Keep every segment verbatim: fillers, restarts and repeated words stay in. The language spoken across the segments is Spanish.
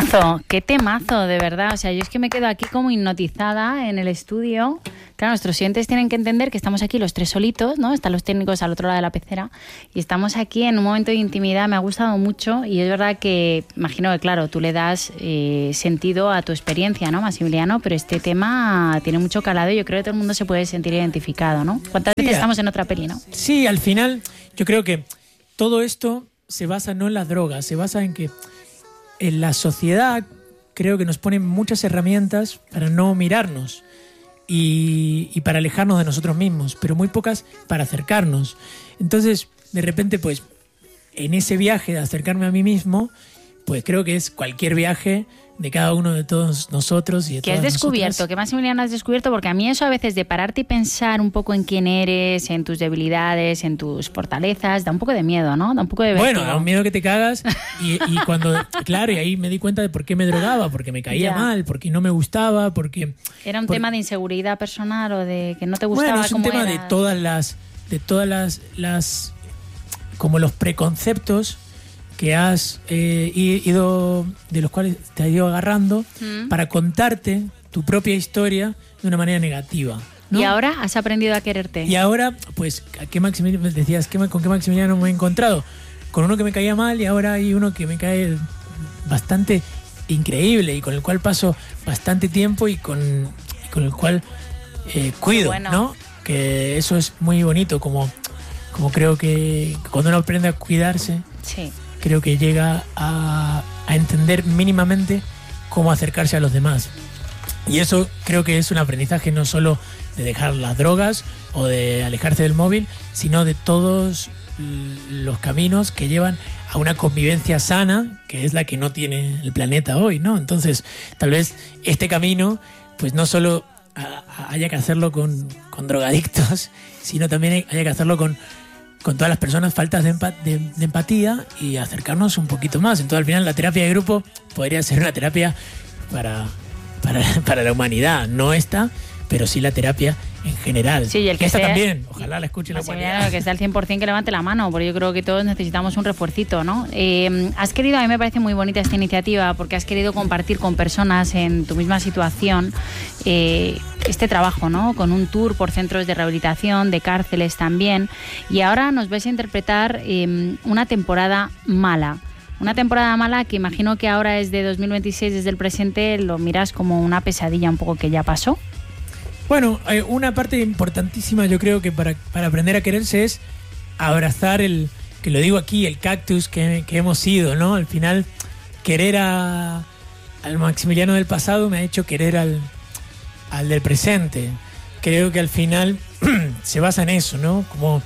temazo, qué temazo, de verdad. O sea, yo es que me quedo aquí como hipnotizada en el estudio. Claro, nuestros oyentes tienen que entender que estamos aquí los tres solitos, ¿no? Están los técnicos al otro lado de la pecera y estamos aquí en un momento de intimidad. Me ha gustado mucho y es verdad que, imagino que, claro, tú le das eh, sentido a tu experiencia, ¿no, Maximiliano? Pero este tema tiene mucho calado y yo creo que todo el mundo se puede sentir identificado, ¿no? ¿Cuántas Sí, veces estamos en otra peli, no? Sí, al final yo creo que todo esto se basa no en las drogas, se basa en que en la sociedad creo que nos ponen muchas herramientas para no mirarnos y, y para alejarnos de nosotros mismos, pero muy pocas para acercarnos. Entonces, de repente, pues, en ese viaje de acercarme a mí mismo, pues creo que es cualquier viaje de cada uno de todos nosotros y de ¿Qué todas has descubierto? nosotras. ¿Qué Maximiliano has descubierto? Porque a mí eso a veces de pararte y pensar un poco en quién eres, en tus debilidades, en tus fortalezas, da un poco de miedo, ¿no? Da un poco de vértigo. Bueno, da un miedo que te cagas y, y cuando, claro, y ahí me di cuenta de por qué me drogaba, porque me caía Ya. mal, porque no me gustaba, porque... ¿Era un por- tema de inseguridad personal o de que no te gustaba Bueno, es un cómo tema eras? de todas las, de todas las, las, como los preconceptos que has eh, ido, de los cuales te has ido agarrando Mm. para contarte tu propia historia de una manera negativa, ¿no? Y ahora has aprendido a quererte. Y ahora, pues, ¿a qué Maximiliano, me decías, ¿qué, ¿con qué Maximiliano me he encontrado? Con uno que me caía mal y ahora hay uno que me cae bastante increíble y con el cual paso bastante tiempo y con, y con el cual eh, cuido, bueno. ¿no? Que eso es muy bonito, como, como creo que cuando uno aprende a cuidarse, Sí. creo que llega a, a entender mínimamente cómo acercarse a los demás. Y eso creo que es un aprendizaje no solo de dejar las drogas o de alejarse del móvil, sino de todos los caminos que llevan a una convivencia sana, que es la que no tiene el planeta hoy, ¿no? Entonces, tal vez este camino, pues no solo a- a- haya que hacerlo con, con drogadictos, sino también haya que hacerlo con, con todas las personas faltas de, empa- de- de empatía y acercarnos un poquito más. Entonces, al final, la terapia de grupo podría ser una terapia para, para, para la humanidad, no esta, pero sí la terapia en general. Sí, y el que esta sea- también, ojalá la escuche la Maximiliano, humanidad. que está al cien por ciento que levante la mano, porque yo creo que todos necesitamos un refuercito, ¿no? Eh, has querido, a mí me parece muy bonita esta iniciativa, porque has querido compartir con personas en tu misma situación eh, este trabajo, ¿no? Con un tour por centros de rehabilitación, de cárceles también, y ahora nos vais a interpretar eh, una temporada mala. Una temporada mala que imagino que ahora es de dos mil veintiséis, desde el presente lo miras como una pesadilla un poco que ya pasó. Bueno, eh, una parte importantísima yo creo que para, para aprender a quererse es abrazar el, que lo digo aquí, el cactus que, que hemos sido, ¿no? Al final, querer a, al Maximiliano del pasado me ha hecho querer al, al del presente. Creo que al final se basa en eso, ¿no? Como,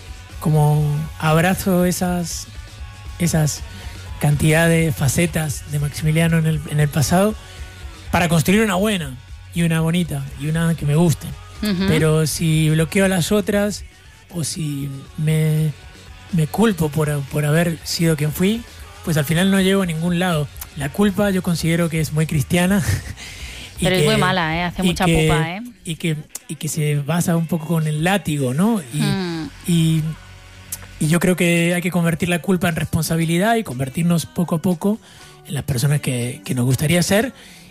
como abrazo esas, esas cantidad de facetas de Maximiliano en el, en el pasado para construir una buena y una bonita y una que me guste. Ujú. Pero si bloqueo a las otras o si me, me culpo por, por haber sido quien fui, pues al final no llego a ningún lado. La culpa yo considero que es muy cristiana. y Pero es que- muy mala, ¿eh? Hace y mucha que- pupa, ¿eh? Y que, y que se basa un poco con el látigo, ¿no? Y, Mm. y, y yo creo que hay que convertir la culpa en responsabilidad y convertirnos poco a poco en las personas que, que nos gustaría ser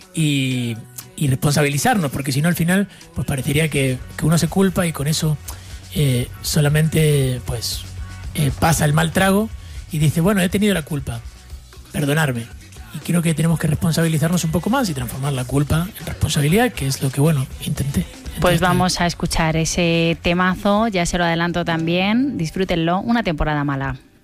y, y responsabilizarnos, porque si no al final pues parecería que, que uno se culpa y con eso eh, solamente pues eh, pasa el mal trago y dice, bueno, he tenido la culpa, perdonarme. Y creo que tenemos que responsabilizarnos un poco más y transformar la culpa en responsabilidad, que es lo que, bueno, intenté. Pues vamos a escuchar ese temazo, ya se lo adelanto también, disfrútenlo, una temporada mala.